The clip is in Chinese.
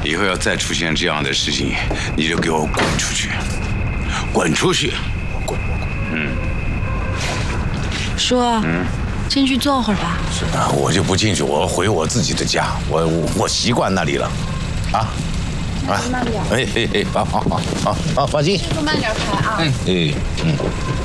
以后要再出现这样的事情，你就给我滚出去，滚出去，滚！ 叔，进去坐会儿吧。 是啊，我就不进去，我回我自己的家，我习惯那里了，啊。 慢点。 好，放心。 师傅慢点开啊。